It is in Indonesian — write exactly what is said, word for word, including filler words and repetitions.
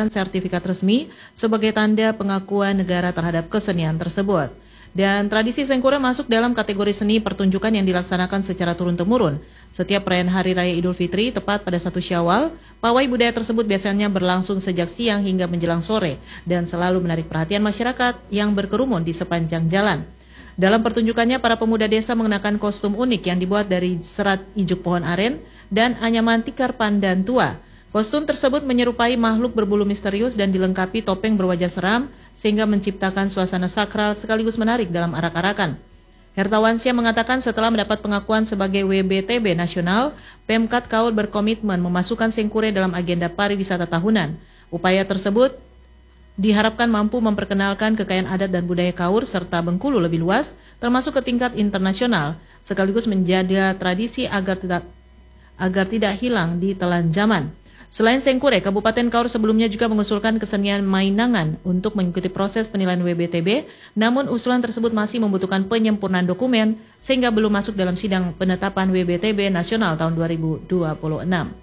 memberikan sertifikat resmi sebagai tanda pengakuan negara terhadap kesenian tersebut. Dan tradisi Sengkure masuk dalam kategori seni pertunjukan yang dilaksanakan secara turun-temurun. Setiap perayaan Hari Raya Idul Fitri tepat pada satu Syawal, pawai budaya tersebut biasanya berlangsung sejak siang hingga menjelang sore dan selalu menarik perhatian masyarakat yang berkerumun di sepanjang jalan. Dalam pertunjukannya, para pemuda desa mengenakan kostum unik yang dibuat dari serat ijuk pohon aren dan anyaman tikar pandan tua. Kostum tersebut menyerupai makhluk berbulu misterius dan dilengkapi topeng berwajah seram sehingga menciptakan suasana sakral sekaligus menarik dalam arak-arakan. Hertawansyah mengatakan setelah mendapat pengakuan sebagai W B T B nasional, Pemkat Kaur berkomitmen memasukkan Sengkure dalam agenda pariwisata tahunan. Upaya tersebut diharapkan mampu memperkenalkan kekayaan adat dan budaya Kaur serta Bengkulu lebih luas, termasuk ke tingkat internasional, sekaligus menjaga tradisi agar tidak agar tidak hilang di telan zaman. Selain Sengkure, Kabupaten Kaur sebelumnya juga mengusulkan kesenian Mainangan untuk mengikuti proses penilaian W B T B, namun usulan tersebut masih membutuhkan penyempurnaan dokumen sehingga belum masuk dalam sidang penetapan W B T B nasional tahun dua ribu dua puluh enam.